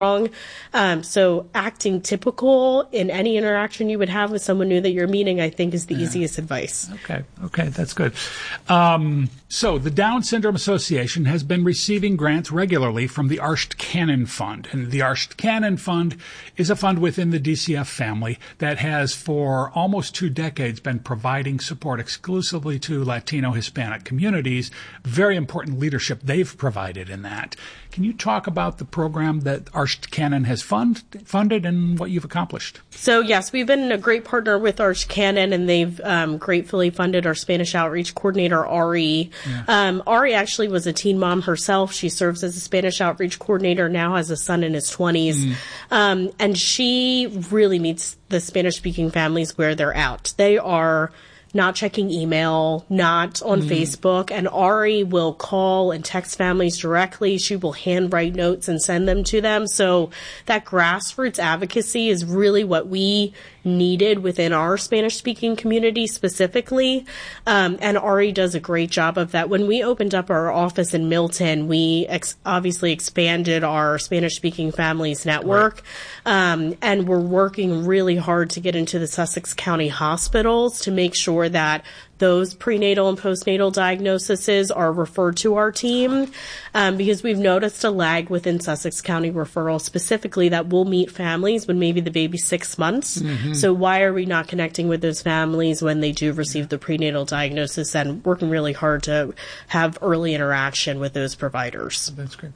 wrong. So acting typical in any interaction you would have with someone new that you're meeting, I think, is the easiest advice. Okay, that's good. So the Down Syndrome Association has been receiving grants regularly from the Arsht Cannon Fund. And the Arsht Cannon Fund is a fund within the DCF family that has for almost 2 decades been providing support exclusively to Latino Hispanic communities. Very important leadership they've provided in that. Can you talk about the program that Arsht Cannon has funded and what you've accomplished? So, yes, we've been a great partner with Arsht Cannon, and they've gratefully funded our Spanish outreach coordinator, Ari. Yeah. Ari actually was a teen mom herself. She serves as a Spanish outreach coordinator, now has a son in his 20s. And she really meets the Spanish-speaking families where they're at. They are not checking email, not on Facebook, and Ari will call and text families directly. She will handwrite notes and send them to them. So that grassroots advocacy is really what we needed within our Spanish-speaking community specifically. And Ari does a great job of that. When we opened up our office in Milton, we obviously expanded our Spanish-speaking families network. Right. And we're working really hard to get into the Sussex County hospitals to make sure that those prenatal and postnatal diagnoses are referred to our team, because we've noticed a lag within Sussex County referral specifically that we'll meet families when maybe the baby's 6 months. So why are we not connecting with those families when they do receive the prenatal diagnosis, and working really hard to have early interaction with those providers? That's great.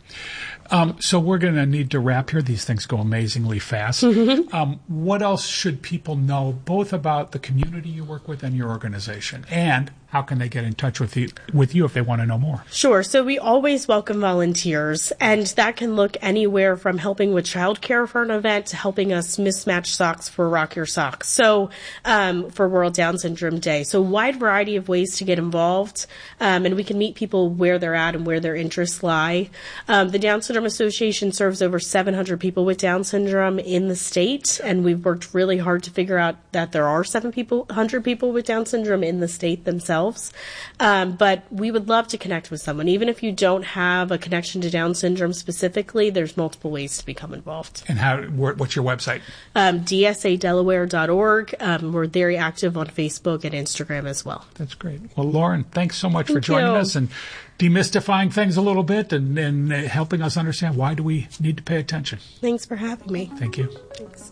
So we're going to need to wrap here. These things go amazingly fast. What else should people know, both about the community you work with and your organization? And how can they get in touch with you if they want to know more? Sure. So we always welcome volunteers, and that can look anywhere from helping with childcare for an event to helping us mismatch socks for Rock Your Socks. So for World Down Syndrome Day. So wide variety of ways to get involved, and we can meet people where they're at and where their interests lie. The Down Syndrome Association serves over 700 people with Down syndrome in the state, and we've worked really hard to figure out that there are 700 people with Down syndrome in the state themselves. But we would love to connect with someone. Even if you don't have a connection to Down syndrome specifically, there's multiple ways to become involved. And what's your website? DSADelaware.org. We're very active on Facebook and Instagram as well. That's great. Well, Lauren, thanks so much for joining us and demystifying things a little bit and helping us understand why do we need to pay attention. Thanks for having me. Thank you. Thanks.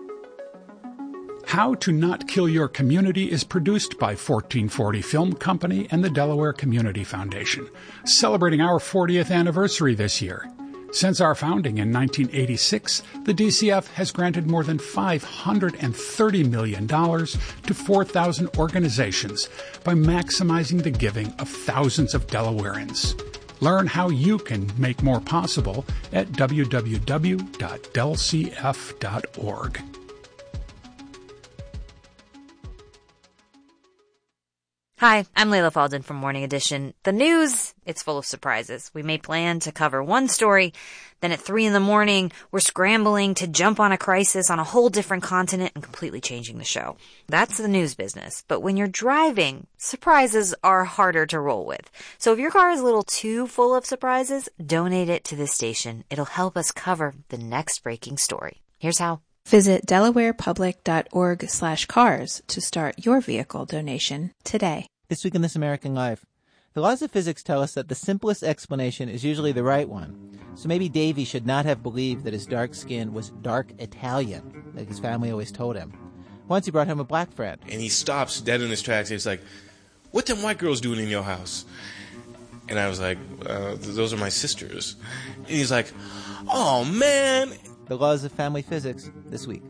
How to Not Kill Your Community is produced by 1440 Film Company and the Delaware Community Foundation, celebrating our 40th anniversary this year. Since our founding in 1986, the DCF has granted more than $530 million to 4,000 organizations by maximizing the giving of thousands of Delawareans. Learn how you can make more possible at www.delcf.org. Hi, I'm Layla Falden from Morning Edition. The news, it's full of surprises. We may plan to cover one story, then at 3 a.m, we're scrambling to jump on a crisis on a whole different continent and completely changing the show. That's the news business. But when you're driving, surprises are harder to roll with. So if your car is a little too full of surprises, donate it to this station. It'll help us cover the next breaking story. Here's how. Visit delawarepublic.org/cars to start your vehicle donation today. This week in This American Life, the laws of physics tell us that the simplest explanation is usually the right one. So maybe Davy should not have believed that his dark skin was dark Italian, like his family always told him. Once he brought home a black friend. And he stops dead in his tracks. He's like, "What them white girls doing in your house?" And I was like, "Those are my sisters." And he's like, "Oh, man." The laws of family physics this week.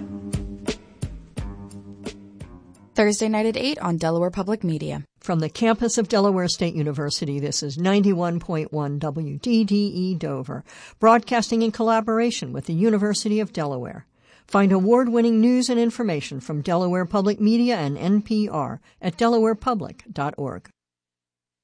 Thursday night at 8 on Delaware Public Media. From the campus of Delaware State University, this is 91.1 WDDE Dover, broadcasting in collaboration with the University of Delaware. Find award-winning news and information from Delaware Public Media and NPR at delawarepublic.org.